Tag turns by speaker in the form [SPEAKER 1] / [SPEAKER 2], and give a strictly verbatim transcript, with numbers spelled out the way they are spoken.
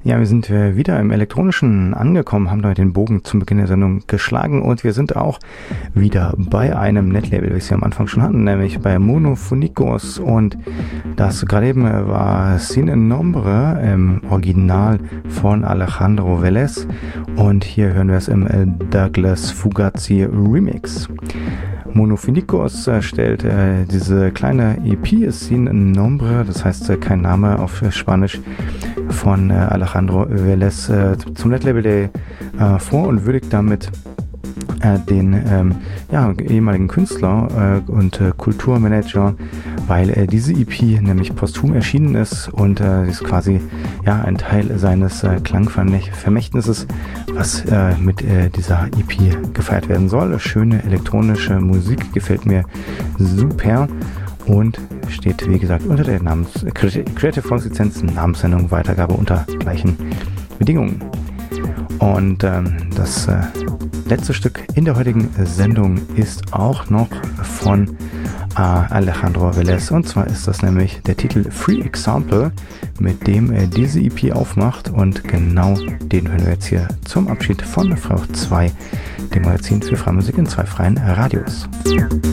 [SPEAKER 1] Ja, wir sind äh, wieder im Elektronischen angekommen, haben da den Bogen zum Beginn der Sendung geschlagen und wir sind auch wieder bei einem Netlabel, wie wir es ja am Anfang schon hatten, nämlich bei Monophonikos, und das gerade eben war Sin Nombre im Original von Alejandro Velez und hier hören wir es im äh, Douglas Fugazi Remix. Monophonikos äh, stellt äh, diese kleine E P, Sin Nombre, das heißt äh, kein Name auf Spanisch, von äh, Alejandro Velez äh, zum Netlabel Day äh, vor und würdigt damit äh, den ähm, ja, ehemaligen Künstler äh, und äh, Kulturmanager, weil äh, diese E P nämlich posthum erschienen ist und äh, ist quasi ja, ein Teil seines äh, Klangvermächtnisses, was äh, mit äh, dieser E P gefeiert werden soll. Schöne elektronische Musik, gefällt mir super. Und steht, wie gesagt, unter der Namens Creative Commons Lizenz, Namenssendung, Weitergabe unter gleichen Bedingungen. Und ähm, das äh, letzte Stück in der heutigen Sendung ist auch noch von äh, Alejandro Velez. Und zwar ist das nämlich der Titel Free Example, mit dem er diese E P aufmacht. Und genau den hören wir jetzt hier zum Abschied von Frau zwei, dem Magazin für freie Musik in zwei freien Radios.